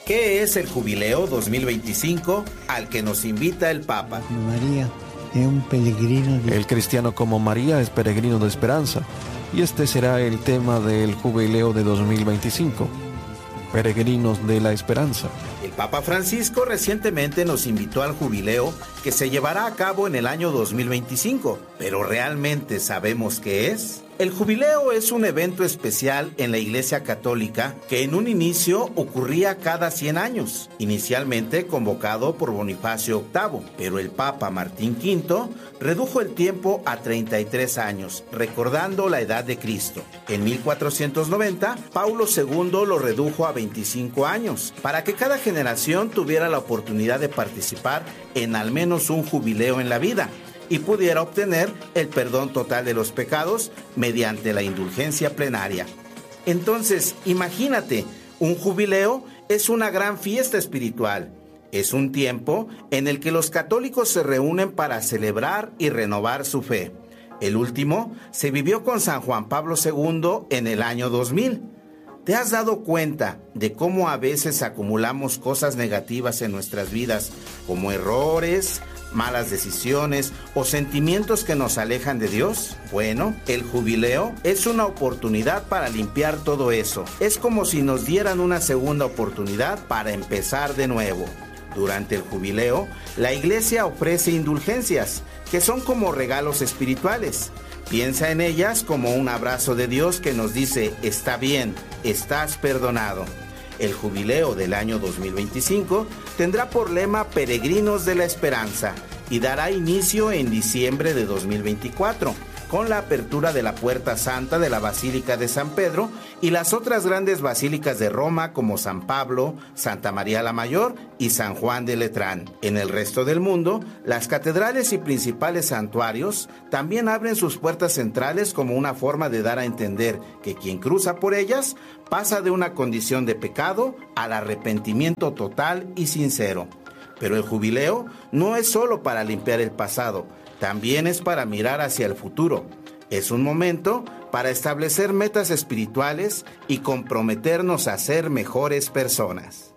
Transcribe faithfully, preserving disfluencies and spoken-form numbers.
¿Qué es el Jubileo dos mil veinticinco al que nos invita el Papa? María es un peregrino. De... El cristiano como María es peregrino de esperanza, y este será el tema del Jubileo de dos mil veinticinco. Peregrinos de la esperanza. El Papa Francisco recientemente nos invitó al Jubileo que se llevará a cabo en el año dos mil veinticinco, pero ¿realmente sabemos qué es? El Jubileo es un evento especial en la Iglesia Católica que en un inicio ocurría cada cien años, inicialmente convocado por Bonifacio octavo, pero el Papa Martín quinto redujo el tiempo a treinta y tres años, recordando la edad de Cristo. En mil cuatrocientos noventa, Paulo segundo lo redujo a veinticinco años, para que cada generación tuviera la oportunidad de participar en al menos un jubileo en la vida y pudiera obtener el perdón total de los pecados mediante la indulgencia plenaria. Entonces, imagínate, un jubileo es una gran fiesta espiritual. Es un tiempo en el que los católicos se reúnen para celebrar y renovar su fe. El último se vivió con San Juan Pablo segundo en el año dos mil. ¿Te has dado cuenta de cómo a veces acumulamos cosas negativas en nuestras vidas, como errores, malas decisiones o sentimientos que nos alejan de Dios? Bueno, el Jubileo es una oportunidad para limpiar todo eso. Es como si nos dieran una segunda oportunidad para empezar de nuevo. Durante el Jubileo, la Iglesia ofrece indulgencias, que son como regalos espirituales. Piensa en ellas como un abrazo de Dios que nos dice: está bien, estás perdonado. El Jubileo del año dos mil veinticinco tendrá por lema Peregrinos de la Esperanza y dará inicio en diciembre de dos mil veinticuatro, con la apertura de la Puerta Santa de la Basílica de San Pedro y las otras grandes basílicas de Roma como San Pablo, Santa María la Mayor y San Juan de Letrán. En el resto del mundo, las catedrales y principales santuarios también abren sus puertas centrales como una forma de dar a entender que quien cruza por ellas pasa de una condición de pecado al arrepentimiento total y sincero. Pero el Jubileo no es solo para limpiar el pasado, también es para mirar hacia el futuro. Es un momento para establecer metas espirituales y comprometernos a ser mejores personas.